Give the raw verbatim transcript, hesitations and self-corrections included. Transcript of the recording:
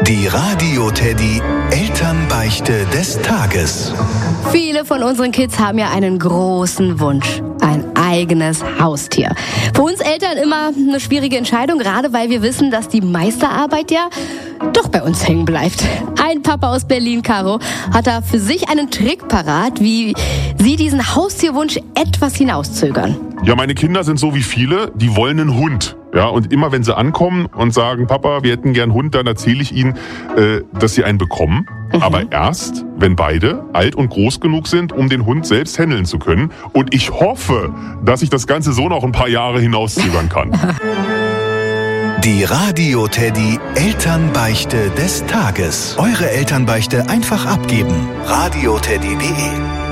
Die Radio Teddy Elternbeichte des Tages. Viele von unseren Kids haben ja einen großen Wunsch. Ein eigenes Haustier. Für uns Eltern immer eine schwierige Entscheidung, gerade weil wir wissen, dass die meiste Arbeit ja doch bei uns hängen bleibt. Ein Papa aus Berlin, Caro, hat da für sich einen Trick parat, wie sie diesen Haustierwunsch etwas hinauszögern. Ja, meine Kinder sind so wie viele, die wollen einen Hund. Ja, und immer wenn sie ankommen und sagen, Papa, wir hätten gern einen Hund, dann erzähle ich ihnen, äh, dass sie einen bekommen. Mhm. Aber erst, wenn beide alt und groß genug sind, um den Hund selbst handeln zu können. Und ich hoffe, dass ich das Ganze so noch ein paar Jahre hinauszögern kann. Die Radio Teddy Elternbeichte des Tages. Eure Elternbeichte einfach abgeben. radio teddy punkt de